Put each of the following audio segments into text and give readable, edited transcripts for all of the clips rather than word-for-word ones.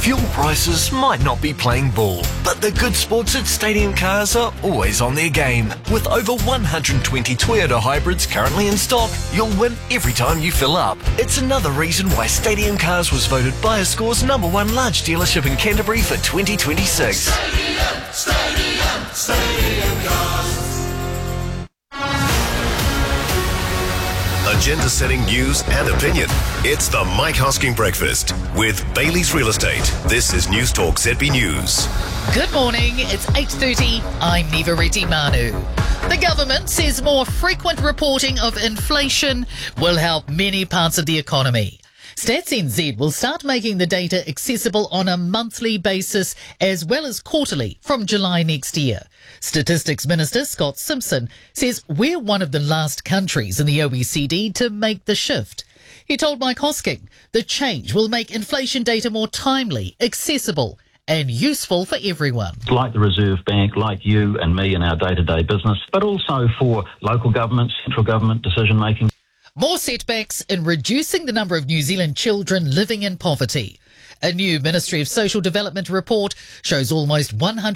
Fuel prices might not be playing ball, but the good sports at Stadium Cars are always on their game. With over 120 Toyota hybrids currently in stock, you'll win every time you fill up. It's another reason why Stadium Cars was voted BuyerScore's #1 large dealership in Canterbury for 2026. Stadium Cars. Agenda-setting news and opinion. It's the Mike Hosking Breakfast with Bailey's Real Estate. This is News Talk ZB News. Good morning, it's 8:30. I'm Niva Reddy Manu. The government says more frequent reporting of inflation will help many parts of the economy. Stats NZ will start making the data accessible on a monthly basis as well as quarterly from July next year. Statistics Minister Scott Simpson says we're one of the last countries in the OECD to make the shift. He told Mike Hosking the change will make inflation data more timely, accessible and useful for everyone. Like the Reserve Bank, like you and me in our day-to-day business, but also for local government, central government decision-making. More setbacks in reducing the number of New Zealand children living in poverty. A new Ministry of Social Development report shows almost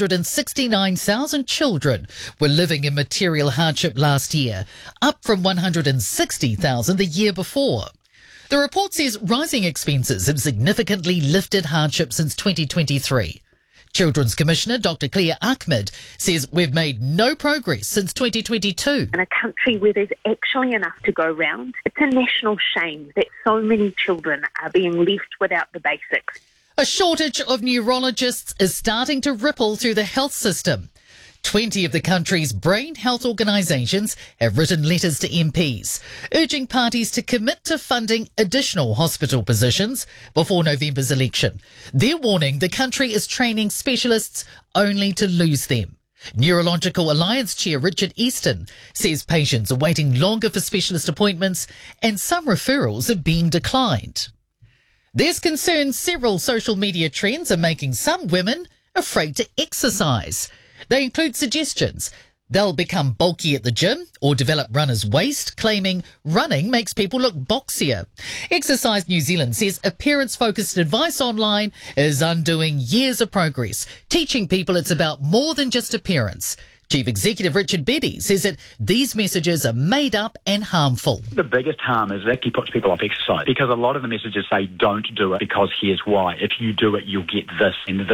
169,000 children were living in material hardship last year, up from 160,000 the year before. The report says rising expenses have significantly lifted hardship since 2023. Children's Commissioner Dr Claire Ahmed says we've made no progress since 2022. In a country where there's actually enough to go round, it's a national shame that so many children are being left without the basics. A shortage of neurologists is starting to ripple through the health system. 20 of the country's brain health organisations have written letters to MPs, urging parties to commit to funding additional hospital positions before November's election. They're warning the country is training specialists only to lose them. Neurological Alliance Chair Richard Easton says patients are waiting longer for specialist appointments and some referrals are being declined. There's concern several social media trends are making some women afraid to exercise. They include suggestions they'll become bulky at the gym or develop runner's waist, claiming running makes people look boxier. Exercise New Zealand says appearance-focused advice online is undoing years of progress, teaching people it's about more than just appearance. Chief Executive Richard Beddy says that these messages are made up and harmful. The biggest harm is it actually puts people off exercise because a lot of the messages say don't do it because here's why. If you do it, you'll get this and this